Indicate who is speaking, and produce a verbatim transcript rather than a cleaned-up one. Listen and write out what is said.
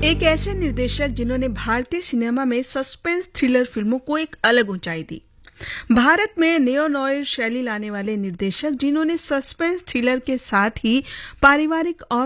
Speaker 1: एक ऐसे निर्देशक जिन्होंने भारतीय सिनेमा में सस्पेंस थ्रिलर फिल्मों को एक अलग ऊंचाई दी। भारत में नेओ नोयर शैली लाने वाले निर्देशक जिन्होंने सस्पेंस थ्रिलर के साथ ही पारिवारिक और